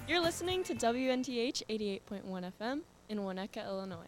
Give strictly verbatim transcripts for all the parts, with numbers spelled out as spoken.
You're listening to W N T H eighty-eight point one F M in Winnetka, Illinois.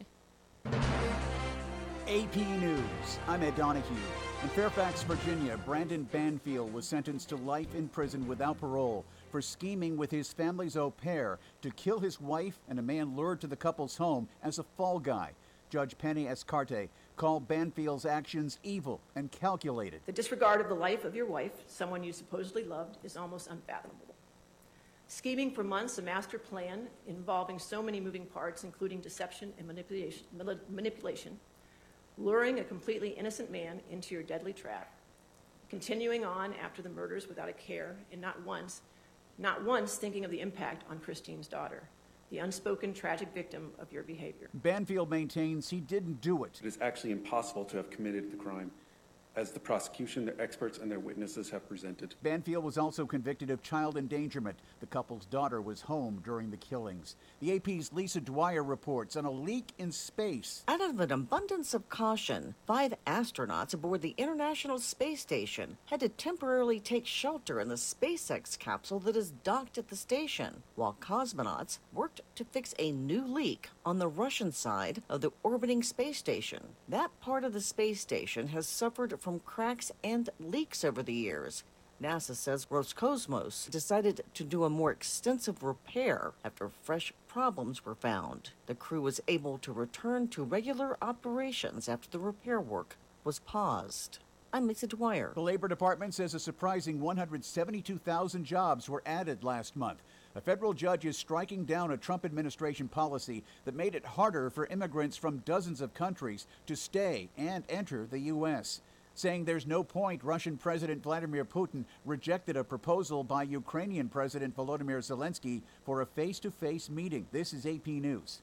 A P News. I'm Ed Donahue. In Fairfax, Virginia, Brandon Banfield was sentenced to life in prison without parole for scheming with his family's au pair to kill his wife and a man lured to the couple's home as a fall guy. Judge Penny Escarte called Banfield's actions evil and calculated. The disregard of the life of your wife, someone you supposedly loved, is almost unfathomable. Scheming for months, a master plan involving so many moving parts, including deception and manipulation, manipulation, luring a completely innocent man into your deadly trap, continuing on after the murders without a care, and not once, not once thinking of the impact on Christine's daughter, the unspoken tragic victim of your behavior. Banfield maintains he didn't do it. It is actually impossible to have committed the crime, as the prosecution, their experts, and their witnesses have presented. Banfield was also convicted of child endangerment. The couple's daughter was home during the killings. The A P's Lisa Dwyer reports on a leak in space. Out of an abundance of caution, five astronauts aboard the International Space Station had to temporarily take shelter in the SpaceX capsule that is docked at the station, while cosmonauts worked to fix a new leak on the Russian side of the orbiting space station. That part of the space station has suffered from cracks and leaks over the years. NASA says Roscosmos decided to do a more extensive repair after fresh problems were found. The crew was able to return to regular operations after the repair work was paused. I'm Lisa Dwyer. The Labor Department says a surprising one hundred seventy-two thousand jobs were added last month. A federal judge is striking down a Trump administration policy that made it harder for immigrants from dozens of countries to stay and enter the U S Saying there's no point, Russian President Vladimir Putin rejected a proposal by Ukrainian President Volodymyr Zelensky for a face-to-face meeting. This is A P News.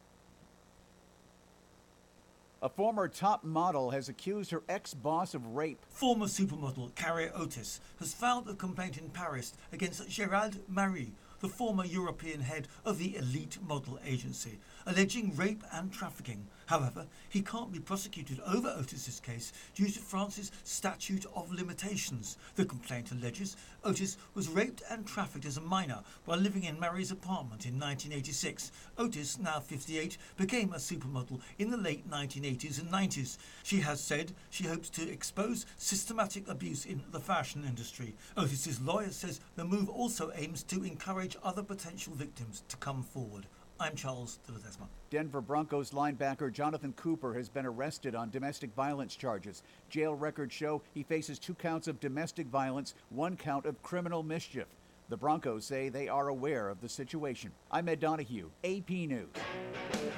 A former top model has accused her ex-boss of rape. Former supermodel Carrie Otis has filed a complaint in Paris against Gérald Marie, the former European head of the elite model agency, alleging rape and trafficking. However, he can't be prosecuted over Otis's case due to France's statute of limitations. The complaint alleges Otis was raped and trafficked as a minor while living in Marie's apartment in nineteen eighty-six. Otis, now fifty-eight, became a supermodel in the late nineteen eighties and nineties. She has said she hopes to expose systematic abuse in the fashion industry. Otis's lawyer says the move also aims to encourage other potential victims to come forward. I'm Charles de Ledesma. Denver Broncos linebacker Jonathan Cooper has been arrested on domestic violence charges. Jail records show he faces two counts of domestic violence, one count of criminal mischief. The Broncos say they are aware of the situation. I'm Ed Donahue, A P News.